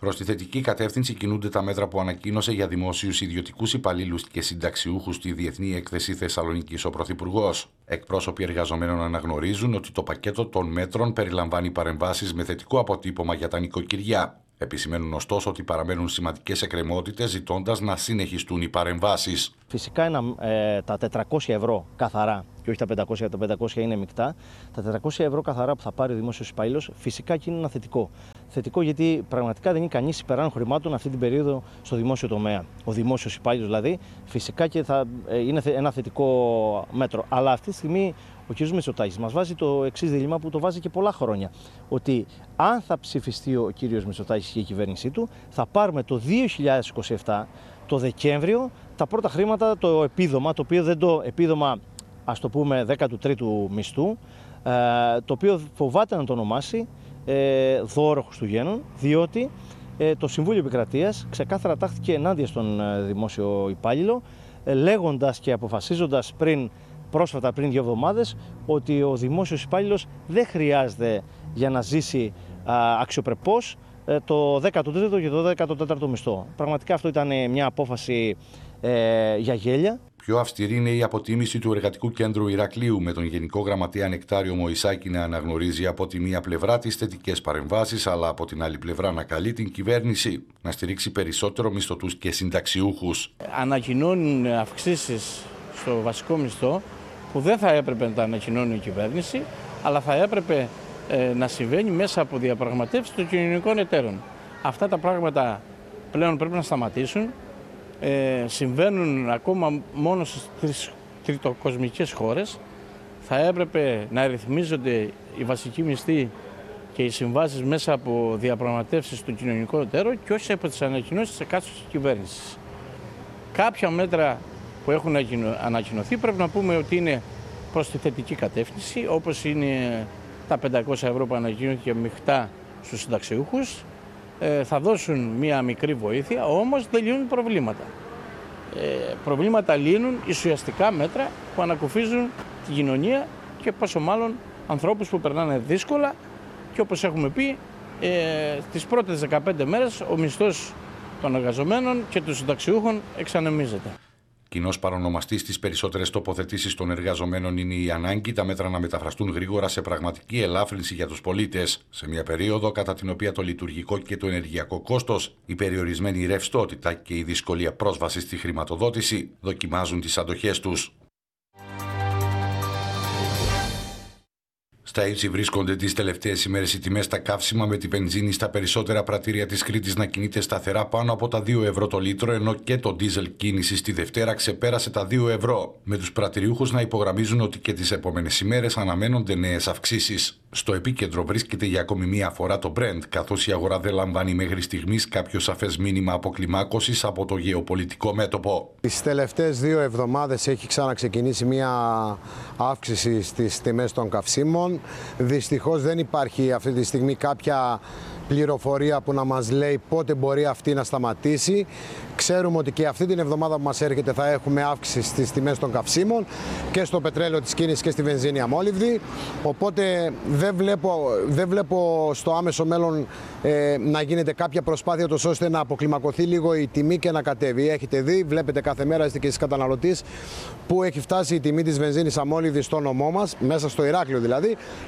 Προς τη θετική κατεύθυνση κινούνται τα μέτρα που ανακοίνωσε για δημόσιους ιδιωτικούς υπαλλήλους και συνταξιούχους στη Διεθνή Έκθεση Θεσσαλονίκης ο Πρωθυπουργός. Εκπρόσωποι εργαζομένων αναγνωρίζουν ότι το πακέτο των μέτρων περιλαμβάνει παρεμβάσεις με θετικό αποτύπωμα για τα νοικοκυριά. Επισημαίνουν ωστόσο ότι παραμένουν σημαντικές εκκρεμότητες, ζητώντας να συνεχιστούν οι παρεμβάσεις. Φυσικά τα 400 ευρώ καθαρά, και όχι τα 500, τα 500 είναι μεικτά, τα 400 ευρώ καθαρά που θα πάρει ο δημόσιος υπάλληλος, φυσικά και είναι ένα θετικό. Θετικό γιατί πραγματικά δεν είναι κανείς υπεράνω χρημάτων αυτή την περίοδο στο δημόσιο τομέα. Ο δημόσιος υπάλληλος δηλαδή, φυσικά και θα είναι ένα θετικό μέτρο. Αλλά αυτή τη στιγμή ο κ. Μητσοτάκης μας βάζει το εξής δίλημμα που το βάζει και πολλά χρόνια. Ότι αν θα ψηφιστεί ο κ. Μητσοτάκης και η κυβέρνησή του, θα πάρουμε το 2027, το Δεκέμβριο, τα πρώτα χρήματα, το επίδομα, το οποίο δεν το επίδομα, ας το πούμε, 13ου μισθού, το οποίο φοβάται να το ονομάσει δώρο Χριστουγέννων, διότι το Συμβούλιο Επικρατείας ξεκάθαρα τάχθηκε ενάντια στον δημόσιο υπάλληλο, λέγοντας και αποφασίζοντας πρόσφατα πριν 2 εβδομάδες, ότι ο δημόσιος υπάλληλος δεν χρειάζεται για να ζήσει αξιοπρεπώς το 13ο και το 14ο μισθό. Πραγματικά αυτό ήταν μια απόφαση για γέλια. Πιο αυστηρή είναι η αποτίμηση του Εργατικού Κέντρου Ηρακλείου, με τον Γενικό Γραμματέα Νεκτάριο Μωυσάκη να αναγνωρίζει από τη μία πλευρά τις θετικές παρεμβάσεις, αλλά από την άλλη πλευρά να καλεί την κυβέρνηση να στηρίξει περισσότερο μισθωτούς και συνταξιούχους. Ανακοινώνουν αυξήσεις στο βασικό μισθό που δεν θα έπρεπε να τα ανακοινώνει η κυβέρνηση, αλλά θα έπρεπε να συμβαίνει μέσα από διαπραγματεύσεις των κοινωνικών εταίρων. Αυτά τα πράγματα πλέον πρέπει να σταματήσουν. Συμβαίνουν ακόμα μόνο στις τριτοκοσμικές χώρες. Θα έπρεπε να ρυθμίζονται οι βασικοί μισθοί και οι συμβάσεις μέσα από διαπραγματεύσεις των κοινωνικών εταίρων και όχι από τις ανακοινώσεις της εκάστοτε κυβέρνησης. Κάποια μέτρα που έχουν ανακοινωθεί πρέπει να πούμε ότι είναι προς τη θετική κατεύθυνση, όπως είναι τα 500 ευρώ που ανακοινώθηκε μεικτά στους συνταξιούχους. Θα δώσουν μία μικρή βοήθεια, όμως δεν λύνουν προβλήματα. Προβλήματα λύνουν ουσιαστικά μέτρα που ανακουφίζουν την κοινωνία και πόσο μάλλον ανθρώπους που περνάνε δύσκολα και όπως έχουμε πει, τις πρώτες 15 μέρες ο μισθός των εργαζομένων και των συνταξιούχων εξανεμίζεται. Κοινός παρονομαστής στις περισσότερες τοποθετήσεις των εργαζομένων είναι η ανάγκη τα μέτρα να μεταφραστούν γρήγορα σε πραγματική ελάφρυνση για τους πολίτες, σε μια περίοδο κατά την οποία το λειτουργικό και το ενεργειακό κόστος, η περιορισμένη ρευστότητα και η δυσκολία πρόσβασης στη χρηματοδότηση δοκιμάζουν τις αντοχές τους. Στα ύψη βρίσκονται τις τελευταίες ημέρες οι τιμές στα καύσιμα, με τη βενζίνη στα περισσότερα πρατήρια της Κρήτης να κινείται σταθερά πάνω από τα 2 ευρώ το λίτρο, ενώ και το ντίζελ κίνησης τη Δευτέρα ξεπέρασε τα 2 ευρώ, με τους πρατηριούχους να υπογραμμίζουν ότι και τις επόμενες ημέρες αναμένονται νέες αυξήσεις. Στο επίκεντρο βρίσκεται για ακόμη μία φορά το Brent, καθώς η αγορά δεν λαμβάνει μέχρι στιγμής κάποιο σαφές μήνυμα αποκλιμάκωσης από το γεωπολιτικό μέτωπο. Τις τελευταίες 2 εβδομάδες έχει ξαναξεκινήσει μία αύξηση στις τιμές των καυσίμων. Δυστυχώς δεν υπάρχει αυτή τη στιγμή κάποια πληροφορία που να μας λέει πότε μπορεί αυτή να σταματήσει. Ξέρουμε ότι και αυτή την εβδομάδα που μας έρχεται θα έχουμε αύξηση στις τιμές των καυσίμων και στο πετρέλαιο της κίνησης και στη βενζίνη αμόλυβδη. Οπότε δεν βλέπω στο άμεσο μέλλον να γίνεται κάποια προσπάθεια τόσο ώστε να αποκλιμακωθεί λίγο η τιμή και να κατέβει. Έχετε δει, βλέπετε κάθε μέρα, είστε και εσείς καταναλωτής, που έχει φτάσει η τιμή της βενζίνης αμόλυβδης στο νομό μας, μέσα στο Ηράκλειο δηλαδή.